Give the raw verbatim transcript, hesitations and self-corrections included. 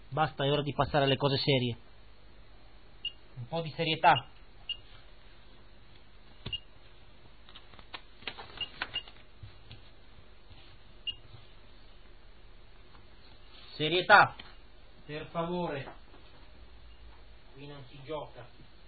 Basta, è ora di passare alle cose serie. Un po' di serietà. Serietà, per favore. Qui non si gioca.